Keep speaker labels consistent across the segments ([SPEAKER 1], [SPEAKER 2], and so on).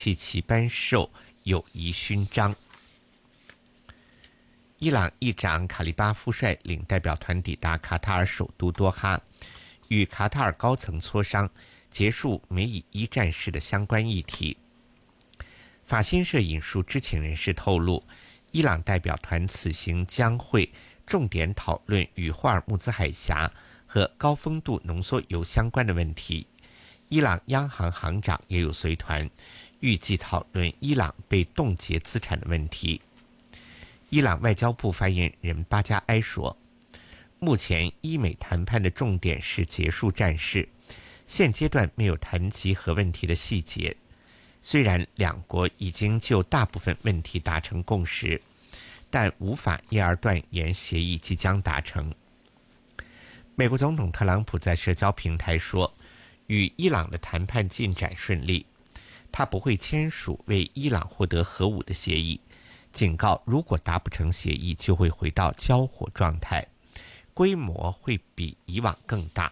[SPEAKER 1] 替其颁授友谊勋章。伊朗议长卡利巴夫率领代表团抵达卡塔尔首都多哈，与卡塔尔高层磋商结束美以一战事的相关议题。法新社引述知情人士透露，伊朗代表团此行将会重点讨论与霍尔木兹海峡和高丰度浓缩铀相关的问题。伊朗央行行长也有随团，预计讨论伊朗被冻结资产的问题。伊朗外交部发言人巴加埃说，目前伊美谈判的重点是结束战事，现阶段没有谈及核问题的细节。虽然两国已经就大部分问题达成共识，但无法一而断言协议即将达成。美国总统特朗普在社交平台说，与伊朗的谈判进展顺利，他不会签署为伊朗获得核武的协议，警告如果达不成协议就会回到交火状态，规模会比以往更大。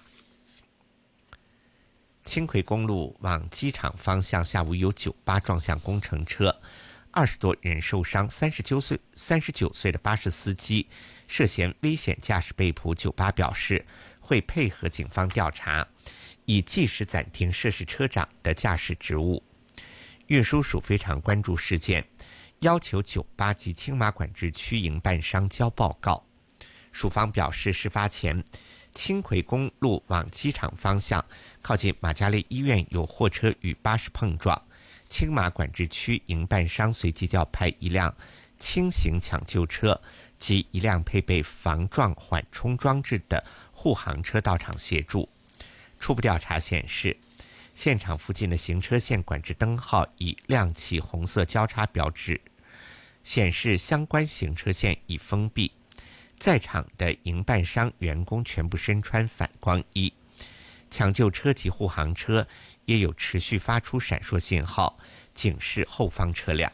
[SPEAKER 1] 轻轨公路往机场方向下午有酒吧撞向工程车，20多人受伤，39岁的巴士司机涉嫌危险驾驶被捕。酒吧表示会配合警方调查，以即时暂停涉事车长的驾驶职务。运输署非常关注事件，要求酒吧及青马管制区营办商交报告。署方表示，事发前轻轨公路往机场方向靠近马加利医院有货车与巴士碰撞，青马管制区营办商随即调派一辆轻型抢救车及一辆配备防撞缓冲装置的护航车到场协助。初步调查显示，现场附近的行车线管制灯号已亮起红色交叉标志，显示相关行车线已封闭。在场的营办商员工全部身穿反光衣，抢救车及护航车也有持续发出闪烁信号，警示后方车辆。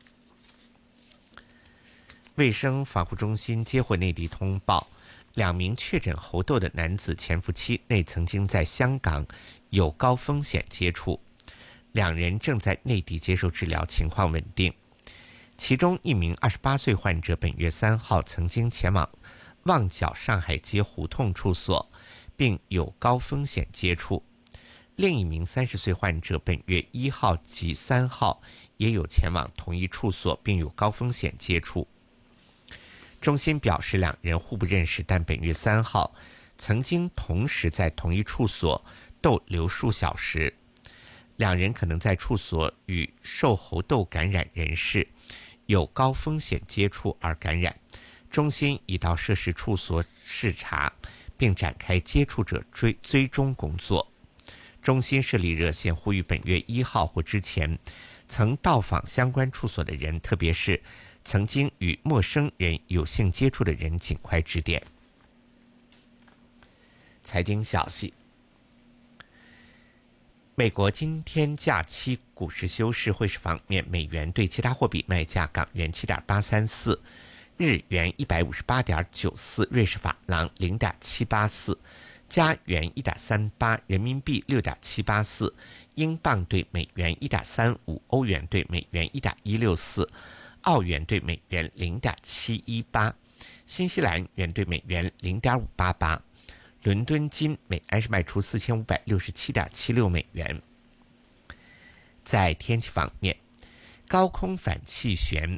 [SPEAKER 1] 卫生防护中心接获内地通报，2名确诊猴痘的男子潜伏期内曾经在香港有高风险接触，2人正在内地接受治疗，情况稳定。其中一名28岁患者本月3号曾经前往旺角上海街胡同处所，并有高风险接触。另一名30岁患者本月1号及3号也有前往同一处所，并有高风险接触。中心表示2人互不认识，但本月3号曾经同时在同一处所逗留数小时。2人可能在处所与受猴痘感染人士有高风险接触而感染。中心已到涉事处所视察，并展开接触者追踪工作。中心设立热线，呼吁本月1号或之前曾到访相关处所的人，特别是曾经与陌生人有性接触的人，尽快致电。财经消息：美国今天假期股市休市。汇市方面，美元对其他货币卖价：港元7.834，日元158.94，瑞士法郎0.784，加元1.38，人民币6.784，英镑对美元1.35，欧元对美元1.164，澳元对美元0.718，新西兰元对美元0.588。伦敦金每安士卖出4567.76美元。在天气方面，高空反气旋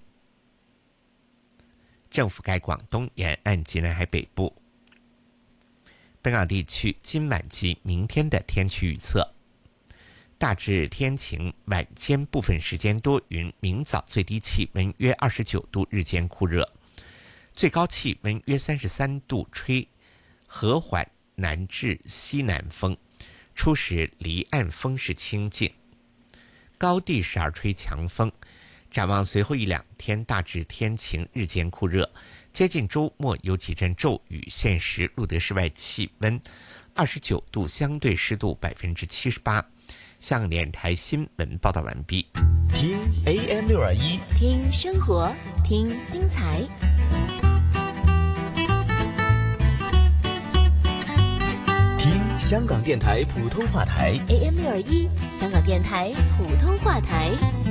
[SPEAKER 1] 正覆盖广东沿岸及南海北部。本港地区今晚及明天的天气预测：大致天晴，晚间部分时间多云，明早最低气温约29度，日间酷热，最高气温约33度，吹和缓南至西南风，初时离岸风势清劲，高地时而吹强风。展望随后1-2天大致天晴，日间酷热，接近周末有几阵骤雨。现时录得室外气温29度，相对湿度78%。香港电台新闻报道完毕。
[SPEAKER 2] 听 AM621，
[SPEAKER 3] 听生活，听精彩。
[SPEAKER 2] 听香港电台普通话台
[SPEAKER 3] AM621，香港电台普通话台。